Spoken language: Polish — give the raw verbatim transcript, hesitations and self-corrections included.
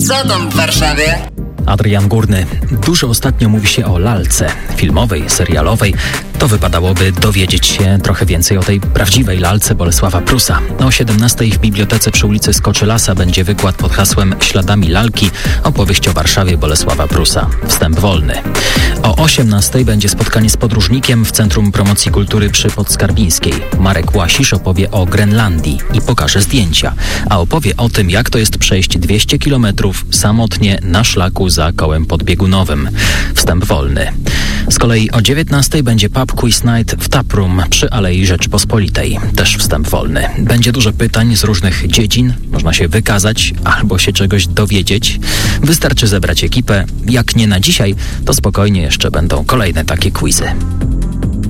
Co tam w Warszawie? Adrian Górny. Dużo ostatnio mówi się o lalce filmowej, serialowej. To wypadałoby dowiedzieć się trochę więcej o tej prawdziwej lalce Bolesława Prusa. O siedemnastej w bibliotece przy ulicy Skoczylasa będzie wykład pod hasłem Śladami lalki, opowieść o Warszawie Bolesława Prusa. Wstęp wolny. O osiemnastej będzie spotkanie z podróżnikiem w Centrum Promocji Kultury przy Podskarbińskiej. Marek Łasisz opowie o Grenlandii i pokaże zdjęcia, a opowie o tym, jak to jest przejść dwieście kilometrów samotnie na szlaku za kołem podbiegunowym. Wstęp wolny. Z kolei o dziewiętnastej będzie pub Quiz Night w Taproom przy Alei Rzeczypospolitej. Też wstęp wolny. Będzie dużo pytań z różnych dziedzin. Można się wykazać albo się czegoś dowiedzieć. Wystarczy zebrać ekipę. Jak nie na dzisiaj, to spokojnie jeszcze będą kolejne takie quizy.